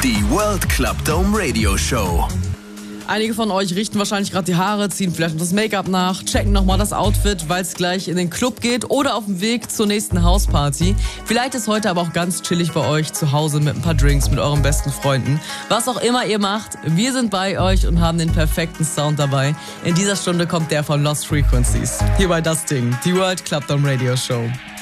Die World Club Dome Radio Show. Einige von euch richten wahrscheinlich gerade die Haare, ziehen vielleicht noch das Make-up nach, checken nochmal das Outfit, weil es gleich in den Club geht oder auf dem Weg zur nächsten Hausparty. Vielleicht ist heute aber auch ganz chillig bei euch zu Hause mit ein paar Drinks, mit euren besten Freunden. Was auch immer ihr macht, wir sind bei euch und haben den perfekten Sound dabei. In dieser Stunde kommt der von Lost Frequencies. Hier bei das Ding, die World Club Dome Radio Show.